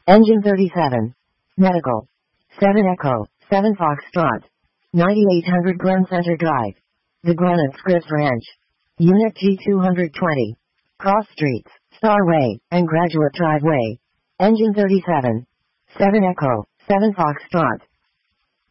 Engine 37. Medical. 7 Echo, 7 Foxtrot. 9800 Glen Center Drive. The Granite Scripts Ranch. Unit G220. Cross Streets, Starway, and Graduate Driveway. Engine 37. 7 Echo, 7 Foxtrot.